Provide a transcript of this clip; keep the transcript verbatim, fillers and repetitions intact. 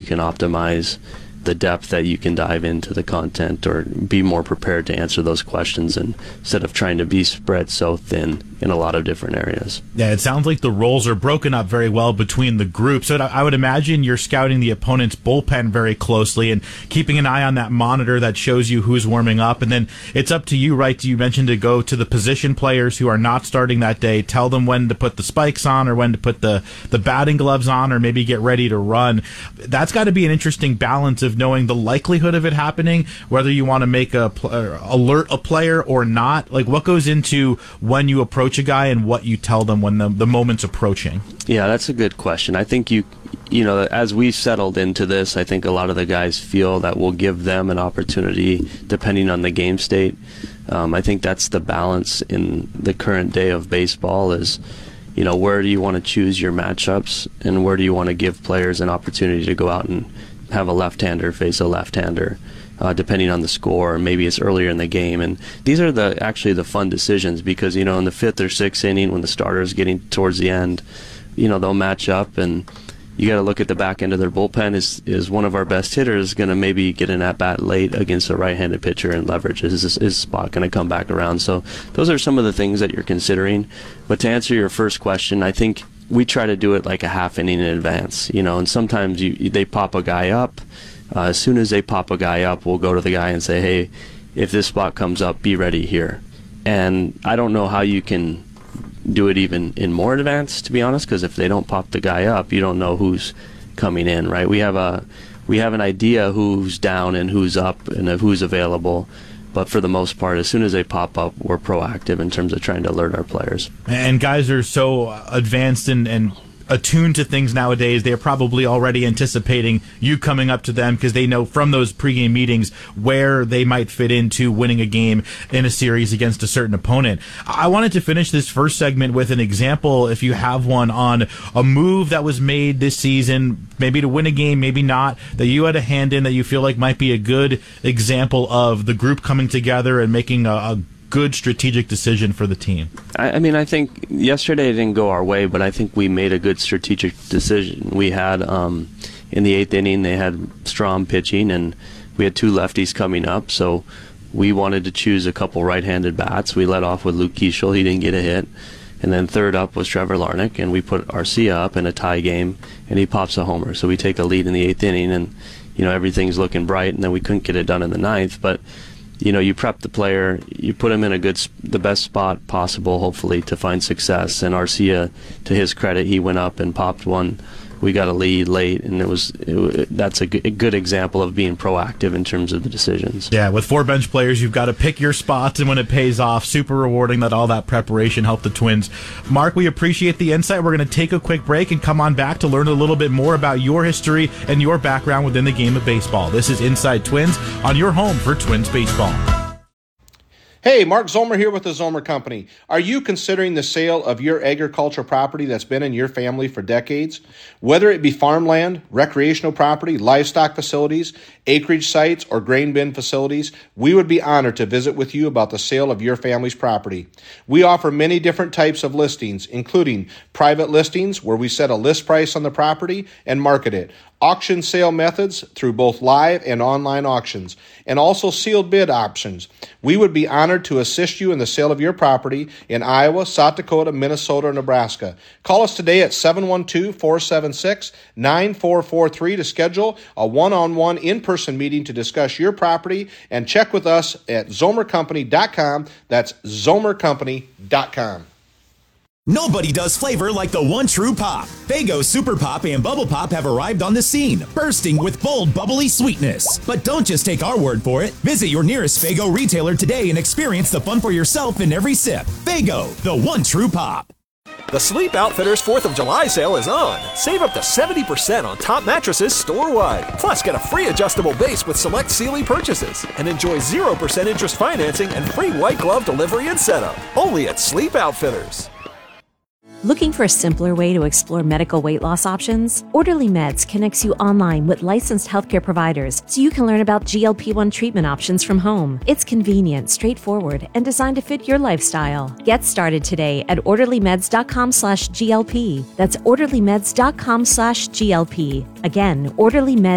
can optimize the depth that you can dive into the content, or be more prepared to answer those questions, and instead of trying to be spread so thin in a lot of different areas. Yeah, it sounds like the roles are broken up very well between the groups. So I would imagine you're scouting the opponent's bullpen very closely and keeping an eye on that monitor that shows you who's warming up. And then it's up to you, right? You mentioned to go to the position players who are not starting that day, tell them when to put the spikes on or when to put the, the batting gloves on, or maybe get ready to run. That's got to be an interesting balance of knowing the likelihood of it happening, whether you want to make a pl- alert a player or not. Like, what goes into when you approach a guy and what you tell them when the, the moment's approaching? Yeah, that's a good question. I think you you know, as we settled into this, I think a lot of the guys feel that we'll give them an opportunity depending on the game state. Um, I think that's the balance in the current day of baseball is, you know, where do you want to choose your matchups, and where do you want to give players an opportunity to go out and have a left-hander face a left-hander, uh, depending on the score, or maybe it's earlier in the game. And these are the actually the fun decisions, because, you know, in the fifth or sixth inning, when the starter is getting towards the end, you know, they'll match up, and you got to look at the back end of their bullpen. Is is one of our best hitters going to maybe get an at-bat late against a right-handed pitcher and leverage? Is his, his spot going to come back around? So those are some of the things that you're considering. But to answer your first question, I think we try to do it like a half inning in advance, you know, and sometimes you, they pop a guy up. Uh, as soon as they pop a guy up, we'll go to the guy and say, hey, if this spot comes up, be ready here. And I don't know how you can do it even in more advance, to be honest, because if they don't pop the guy up, you don't know who's coming in, right? We have a we have an idea who's down and who's up and who's available. But for the most part, as soon as they pop up, we're proactive in terms of trying to alert our players. And guys are so advanced and, and attuned to things nowadays, they're probably already anticipating you coming up to them because they know from those pregame meetings where they might fit into winning a game in a series against a certain opponent. I wanted to finish this first segment with an example, if you have one, on a move that was made this season, maybe to win a game, maybe not, that you had a hand in, that you feel like might be a good example of the group coming together and making a, a good strategic decision for the team. I, I mean, I think yesterday it didn't go our way, but I think we made a good strategic decision. We had, um, in the eighth inning, they had Strom pitching, and we had two lefties coming up, so we wanted to choose a couple right-handed bats. We led off with Luke Keeschel. He didn't get a hit. And then third up was Trevor Larnach, and we put Arcia up in a tie game, and he pops a homer. So we take a lead in the eighth inning, and, you know, everything's looking bright, and then we couldn't get it done in the ninth, but you know, you prep the player, you put him in a good, the best spot possible, hopefully, to find success. And Arcia, to his credit, he went up and popped one. We got a lead late, and it was it, that's a good, a good example of being proactive in terms of the decisions. Yeah, with four bench players, you've got to pick your spots, and when it pays off, super rewarding that all that preparation helped the Twins. Mark, we appreciate the insight. We're going to take a quick break and come on back to learn a little bit more about your history and your background within the game of baseball. This is Inside Twins on your home for Twins baseball. Hey, Mark Zomer here with the Zomer Company. Are you considering the sale of your agricultural property that's been in your family for decades? Whether it be farmland, recreational property, livestock facilities, acreage sites, or grain bin facilities, we would be honored to visit with you about the sale of your family's property. We offer many different types of listings, including private listings where we set a list price on the property and market it, auction sale methods through both live and online auctions, and also sealed bid options. We would be honored to assist you in the sale of your property in Iowa, South Dakota, Minnesota, or Nebraska. Call us today at seven one two, four seven six, nine four four three to schedule a one-on-one in-person meeting to discuss your property, and check with us at zomer company dot com. That's zomer company dot com. Nobody does flavor like the one true pop. Faygo Super Pop and Bubble Pop have arrived on the scene, bursting with bold, bubbly sweetness. But don't just take our word for it. Visit your nearest Faygo retailer today and experience the fun for yourself in every sip. Faygo, the one true pop. The Sleep Outfitters fourth of July sale is on. Save up to seventy percent on top mattresses store-wide. Plus, get a free adjustable base with select Sealy purchases. And enjoy zero percent interest financing and free white glove delivery and setup. Only at Sleep Outfitters. Looking for a simpler way to explore medical weight loss options? Orderly Meds connects you online with licensed healthcare providers so you can learn about G L P one treatment options from home. It's convenient, straightforward, and designed to fit your lifestyle. Get started today at orderlymeds.com slash GLP. That's orderlymeds.com slash GLP. Again, orderlymeds